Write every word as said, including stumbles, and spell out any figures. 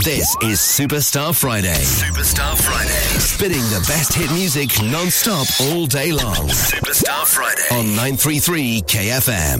This is Superstar Friday. Superstar Friday. Spinning the best hit music non-stop all day long. Superstar Friday on nine three three K F M.